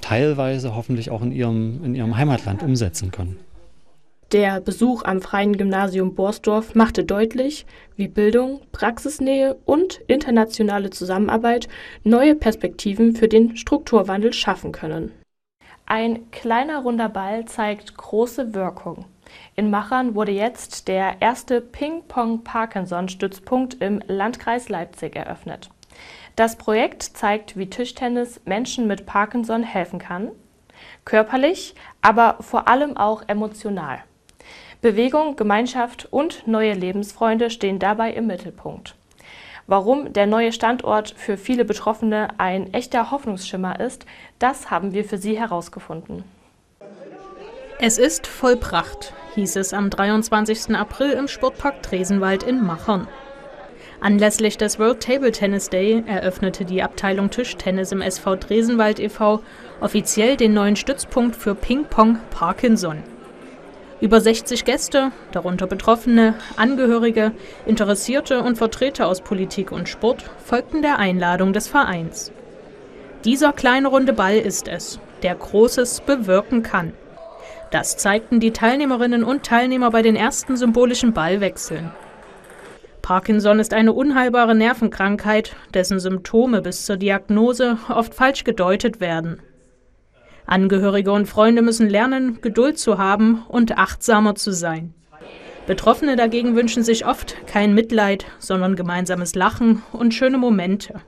teilweise hoffentlich auch in ihrem Heimatland umsetzen können. Der Besuch am Freien Gymnasium Borsdorf machte deutlich, wie Bildung, Praxisnähe und internationale Zusammenarbeit neue Perspektiven für den Strukturwandel schaffen können. Ein kleiner runder Ball zeigt große Wirkung. In Machern wurde jetzt der erste Ping-Pong-Parkinson-Stützpunkt im Landkreis Leipzig eröffnet. Das Projekt zeigt, wie Tischtennis Menschen mit Parkinson helfen kann, körperlich, aber vor allem auch emotional. Bewegung, Gemeinschaft und neue Lebensfreunde stehen dabei im Mittelpunkt. Warum der neue Standort für viele Betroffene ein echter Hoffnungsschimmer ist, das haben wir für Sie herausgefunden. Es ist Vollpracht, hieß es am 23. April im Sportpark Tresenwald in Machern. Anlässlich des World Table Tennis Day eröffnete die Abteilung Tischtennis im SV Tresenwald e.V. offiziell den neuen Stützpunkt für Ping-Pong Parkinson. Über 60 Gäste, darunter Betroffene, Angehörige, Interessierte und Vertreter aus Politik und Sport, folgten der Einladung des Vereins. Dieser kleine runde Ball ist es, der Großes bewirken kann. Das zeigten die Teilnehmerinnen und Teilnehmer bei den ersten symbolischen Ballwechseln. Parkinson ist eine unheilbare Nervenkrankheit, dessen Symptome bis zur Diagnose oft falsch gedeutet werden. Angehörige und Freunde müssen lernen, Geduld zu haben und achtsamer zu sein. Betroffene dagegen wünschen sich oft kein Mitleid, sondern gemeinsames Lachen und schöne Momente.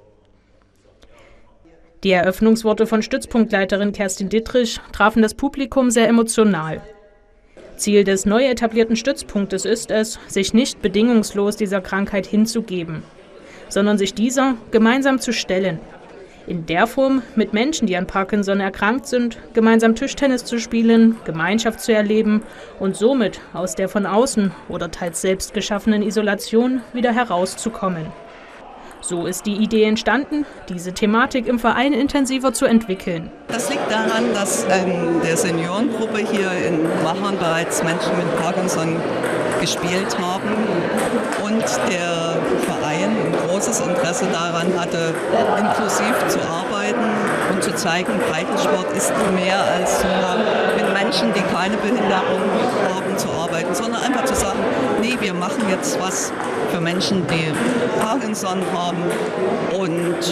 Die Eröffnungsworte von Stützpunktleiterin Kerstin Dittrich trafen das Publikum sehr emotional. Ziel des neu etablierten Stützpunktes ist es, sich nicht bedingungslos dieser Krankheit hinzugeben, sondern sich dieser gemeinsam zu stellen. In der Form, mit Menschen, die an Parkinson erkrankt sind, gemeinsam Tischtennis zu spielen, Gemeinschaft zu erleben und somit aus der von außen oder teils selbst geschaffenen Isolation wieder herauszukommen. So ist die Idee entstanden, diese Thematik im Verein intensiver zu entwickeln. Das liegt daran, dass der Seniorengruppe hier in Machern bereits Menschen mit Parkinson gespielt haben und der Verein ein großes Interesse daran hatte, inklusiv zu arbeiten und zu zeigen, Breitensport ist mehr als mit Menschen, die keine Behinderung haben, zu arbeiten, sondern einfach zu sagen, nee, wir machen jetzt was für Menschen, die Parkinson haben und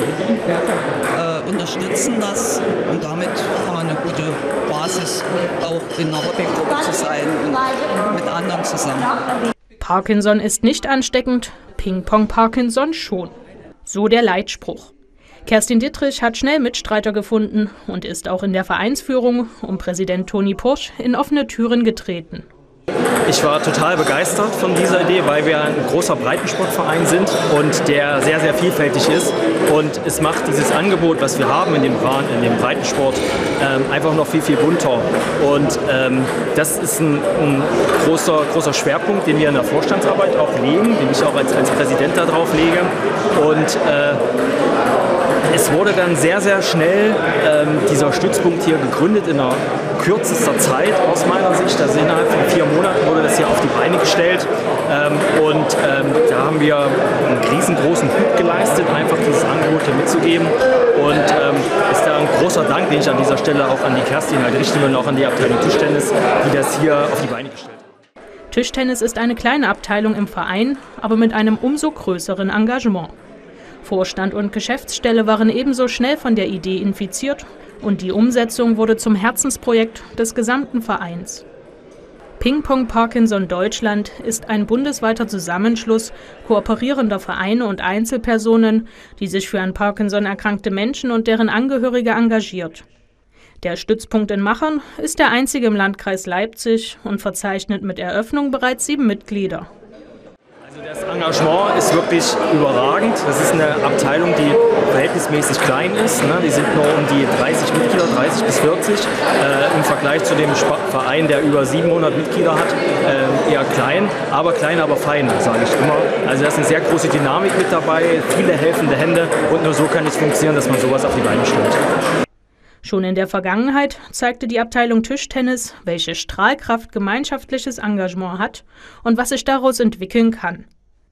unterstützen das, und damit haben wir eine gute Basis, auch in einer Hobbygruppe zu sein und mit anderen zusammen. Parkinson ist nicht ansteckend, Ping-Pong Parkinson schon. So der Leitspruch. Kerstin Dittrich hat schnell Mitstreiter gefunden und ist auch in der Vereinsführung um Präsident Toni Porsch in offene Türen getreten. Ich war total begeistert von dieser Idee, weil wir ein großer Breitensportverein sind und der sehr, sehr vielfältig ist. Und es macht dieses Angebot, was wir haben in dem Breitensport, einfach noch viel, viel bunter. Und das ist ein großer Schwerpunkt, den wir in der Vorstandsarbeit auch legen, den ich auch als Präsident da drauf lege. Und es wurde dann sehr, sehr schnell dieser Stützpunkt hier gegründet in einer kürzester Zeit aus meiner Sicht. Also innerhalb von 4 Monaten wurde das hier auf die Beine gestellt. Da haben wir einen riesengroßen Hut geleistet, einfach dieses Angebot hier mitzugeben. Und ist da ein großer Dank, den ich an dieser Stelle auch an die Kerstin halt richte und auch an die Abteilung Tischtennis, die das hier auf die Beine gestellt hat. Tischtennis ist eine kleine Abteilung im Verein, aber mit einem umso größeren Engagement. Vorstand und Geschäftsstelle waren ebenso schnell von der Idee infiziert und die Umsetzung wurde zum Herzensprojekt des gesamten Vereins. Ping-Pong Parkinson Deutschland ist ein bundesweiter Zusammenschluss kooperierender Vereine und Einzelpersonen, die sich für an Parkinson erkrankte Menschen und deren Angehörige engagiert. Der Stützpunkt in Machern ist der einzige im Landkreis Leipzig und verzeichnet mit Eröffnung bereits 7 Mitglieder. Also das Engagement ist wirklich überragend. Das ist eine Abteilung, die verhältnismäßig klein ist. Die sind nur um die 30 Mitglieder, 30 bis 40. Im Vergleich zu dem Verein, der über 700 Mitglieder hat, eher klein, aber fein, sage ich immer. Also da ist eine sehr große Dynamik mit dabei, viele helfende Hände, und nur so kann es funktionieren, dass man sowas auf die Beine stellt. Schon in der Vergangenheit zeigte die Abteilung Tischtennis, welche Strahlkraft gemeinschaftliches Engagement hat und was sich daraus entwickeln kann.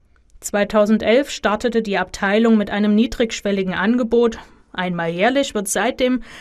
2011 startete die Abteilung mit einem niedrigschwelligen Angebot. Einmal jährlich wird seitdem